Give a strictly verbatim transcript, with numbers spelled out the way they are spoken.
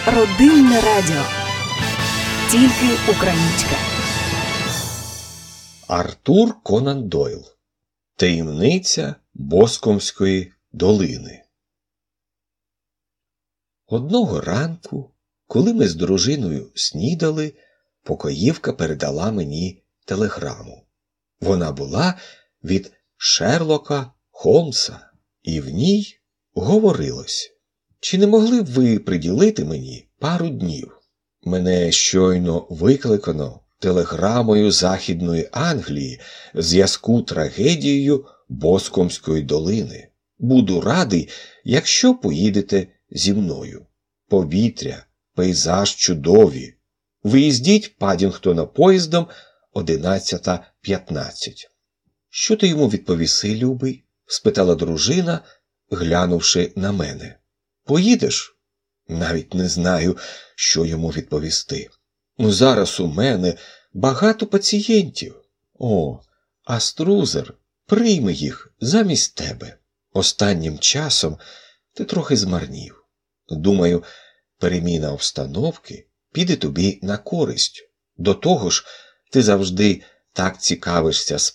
Родинне радіо. Тільки українське. Артур Конан Дойл. Таємниця Боскомської долини. Одного ранку, коли ми з дружиною снідали, покоївка передала мені телеграму. Вона була від Шерлока Холмса, і в ній говорилось: «Чи не могли б ви приділити мені пару днів? Мене щойно викликано телеграмою Західної Англії в зв'язку трагедією Боскомської долини. Буду радий, якщо поїдете зі мною. Повітря, пейзаж чудові. Виїздіть Паддінгтона поїздом одинадцята п'ятнадцять». «Що ти йому відповіси, любий?» – спитала дружина, глянувши на мене. «Поїдеш?» Навіть не знаю, що йому відповісти. Зараз у мене багато пацієнтів. О, а Струзер прийме їх замість тебе. Останнім часом ти трохи змарнів. Думаю, переміна обстановки піде тобі на користь. До того ж, ти завжди так цікавишся